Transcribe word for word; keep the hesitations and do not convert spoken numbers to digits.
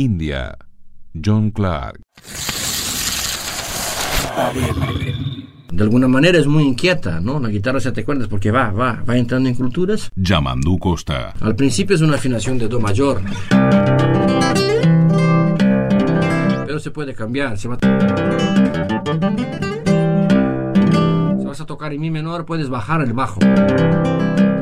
India, John Clark. De alguna manera es muy inquieta, ¿no? La guitarra siete cuerdas porque va, va, va entrando en culturas. Yamandu Costa. Al principio es una afinación de do mayor, pero se puede cambiar. Se va... si vas a tocar en mi menor, puedes bajar el bajo.